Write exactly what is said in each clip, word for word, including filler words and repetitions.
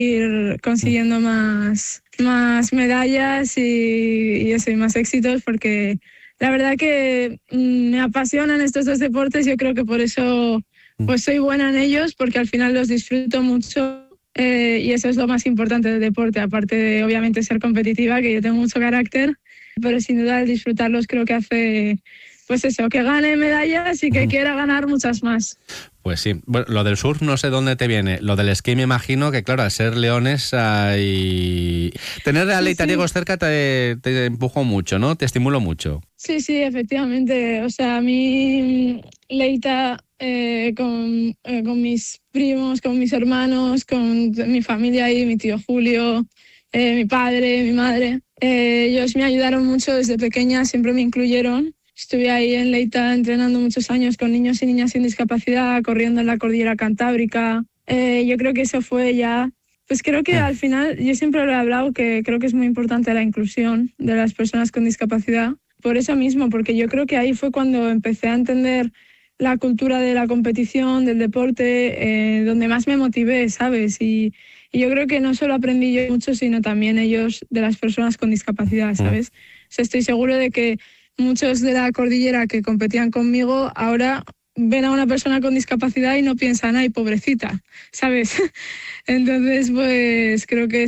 ir consiguiendo más, más medallas y, y eso, y más éxitos, porque la verdad que me apasionan estos dos deportes. Yo creo que por eso pues soy buena en ellos, porque al final los disfruto mucho, eh, y eso es lo más importante del deporte, aparte de obviamente ser competitiva, que yo tengo mucho carácter, pero sin duda el disfrutarlos creo que hace pues eso, que gane medallas y que quiera ganar muchas más. Pues sí. Bueno, lo del surf no sé dónde te viene. Lo del esquí me imagino que, claro, al ser leonesa y tener a Leita Riegos sí, sí. cerca te, te empujó mucho, ¿no? Te estimuló mucho. Sí, sí, efectivamente. O sea, a mí Leita, eh, con, eh, con mis primos, con mis hermanos, con mi familia ahí, mi tío Julio, eh, mi padre, mi madre, eh, ellos me ayudaron mucho desde pequeña, siempre me incluyeron. Estuve ahí en Leita entrenando muchos años con niños y niñas sin discapacidad, corriendo en la cordillera cantábrica. Eh, yo creo que eso fue ya... Pues creo que al final, yo siempre lo he hablado, que creo que es muy importante la inclusión de las personas con discapacidad. Por eso mismo, porque yo creo que ahí fue cuando empecé a entender la cultura de la competición, del deporte, eh, donde más me motivé, ¿sabes? Y, y yo creo que no solo aprendí yo mucho, sino también ellos de las personas con discapacidad, ¿sabes? O sea, estoy seguro de que muchos de la cordillera que competían conmigo ahora ven a una persona con discapacidad y no piensan, ay, pobrecita, ¿sabes? Entonces, pues creo que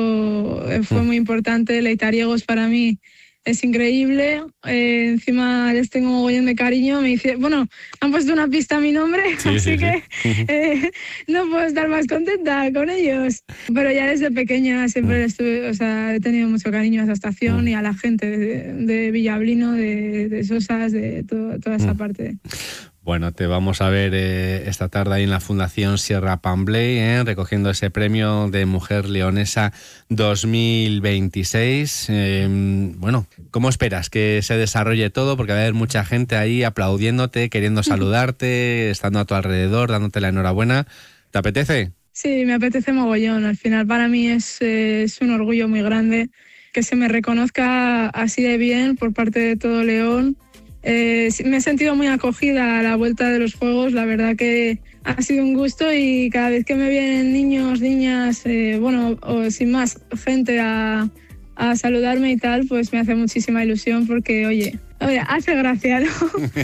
eso fue muy importante. Leita Riegos para mí es increíble. Eh, encima les tengo un mogollón de cariño. Me dice, bueno, han puesto una pista a mi nombre, sí, así sí, que sí. Eh, no puedo estar más contenta con ellos. Pero ya desde pequeña siempre estuve, o sea, he tenido mucho cariño a esa estación y a la gente de, de Villablino, de, de Sosas, de todo, toda esa parte. Bueno, te vamos a ver eh, esta tarde ahí en la Fundación Sierra Pambley, eh, recogiendo ese premio de Mujer Leonesa dos mil veintiséis. Eh, bueno, ¿cómo esperas que se desarrolle todo? Porque va a haber mucha gente ahí aplaudiéndote, queriendo saludarte, estando a tu alrededor, dándote la enhorabuena. ¿Te apetece? Sí, me apetece mogollón. Al final para mí es, es un orgullo muy grande que se me reconozca así de bien por parte de todo León. Eh, me he sentido muy acogida a la vuelta de los Juegos, la verdad que ha sido un gusto, y cada vez que me vienen niños, niñas, eh, bueno, o sin más, gente a, a saludarme y tal, pues me hace muchísima ilusión porque, oye, oye hace gracia, ¿no?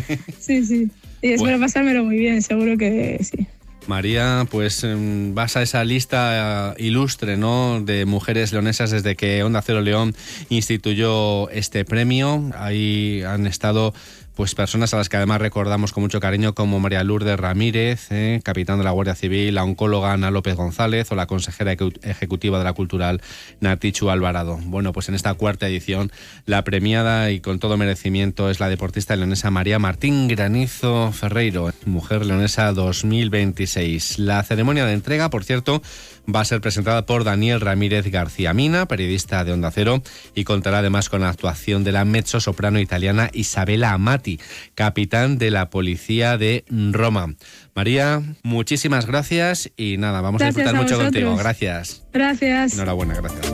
Sí, sí, y espero bueno. pasármelo muy bien, seguro que sí. María, pues vas a esa lista ilustre, ¿no?, de mujeres leonesas desde que Onda Cero León instituyó este premio. Ahí han estado pues personas a las que además recordamos con mucho cariño, como María Lourdes Ramírez, eh, capitán de la Guardia Civil, la oncóloga Ana López González o la consejera ejecutiva de la Cultural Nartichu Alvarado. Bueno, pues en esta cuarta edición la premiada y con todo merecimiento es la deportista leonesa María Martín Granizo Ferreiro, Mujer Leonesa dos mil veintiséis. La ceremonia de entrega, por cierto, va a ser presentada por Daniel Ramírez García Mina, periodista de Onda Cero, y contará además con la actuación de la mezzosoprano italiana Isabella Amati, capitán de la policía de Roma. María, muchísimas gracias y nada, vamos gracias a disfrutar a mucho vosotros. Contigo. Gracias. Gracias. Enhorabuena, gracias.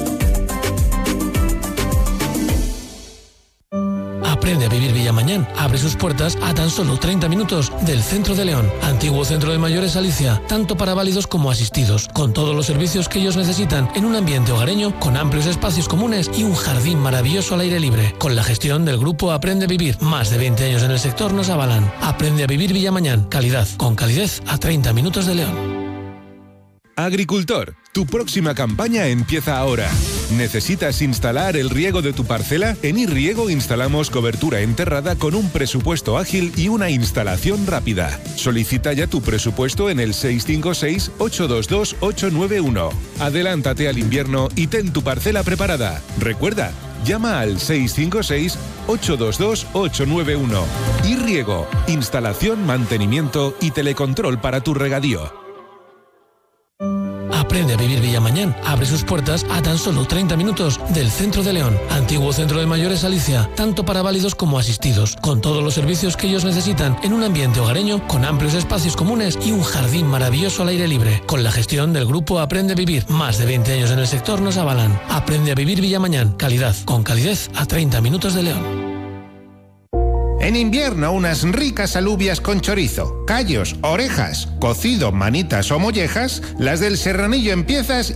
Aprende a vivir Villamañán abre sus puertas a tan solo treinta minutos del centro de León. Antiguo centro de mayores Alicia, tanto para válidos como asistidos, con todos los servicios que ellos necesitan en un ambiente hogareño, con amplios espacios comunes y un jardín maravilloso al aire libre. Con la gestión del grupo Aprende a Vivir, más de veinte años en el sector nos avalan. Aprende a vivir Villamañán, calidad con calidez a treinta minutos de León. Agricultor, tu próxima campaña empieza ahora. ¿Necesitas instalar el riego de tu parcela? En iRriego instalamos cobertura enterrada con un presupuesto ágil y una instalación rápida. Solicita ya tu presupuesto en el seis cinco seis, ocho dos dos, ocho nueve uno. Adelántate al invierno y ten tu parcela preparada. Recuerda, llama al seis cinco seis, ocho dos dos, ocho nueve uno. iRriego, instalación, mantenimiento y telecontrol para tu regadío. Aprende a vivir Villamañán abre sus puertas a tan solo treinta minutos del centro de León. Antiguo centro de mayores Alicia, tanto para válidos como asistidos, con todos los servicios que ellos necesitan en un ambiente hogareño, con amplios espacios comunes y un jardín maravilloso al aire libre. Con la gestión del grupo Aprende a Vivir, más de veinte años en el sector nos avalan. Aprende a vivir Villamañán, calidad con calidez a treinta minutos de León. En invierno, unas ricas alubias con chorizo, callos, orejas, cocido, manitas o mollejas, las del Serranillo en piezas